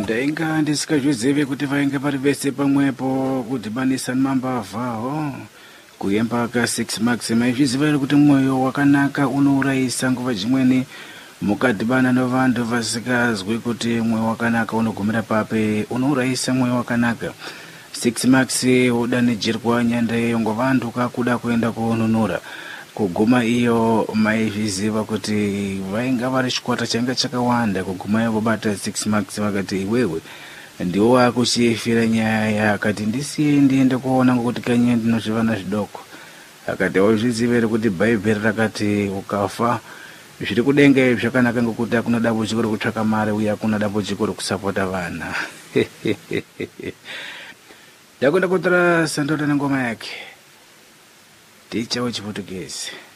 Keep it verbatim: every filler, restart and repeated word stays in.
ndainga ndisikazvizivi kuti vainge vari vese pamwepo kudhibanisa mambavhaho kuyemba ka six max maizviziva ere kuti mwoyo wakanaka unourayisa nguva dzimweni mukadhibana nevantu vasikazwi kuti mwoyo wakanaka unogumira pape unourayisa mwoyo wakanaka. Six max udanidzirwa nyanda iyo ngovantu kakuda kuenda kununura kuguma iyo maizviziva kuti vainga vari chikwata changa chakawanda kuguma iyo kubata six max vakati iwewe ndiwo wakuchifira nyaya yakati ndisiye ndiende kuona ngokuti kanye ndinozvivana zvidoko. Akati wazvizivere kuti bhaibheri rakati ukafa zviri kudenga izvi zvakanaka ngokuti hakuna dambudziko rekutsvaka mari uye hakuna dambudziko rekusapota vana. Ndakwenda kutora Sandota nengoma yake ticha wechiPortuguese.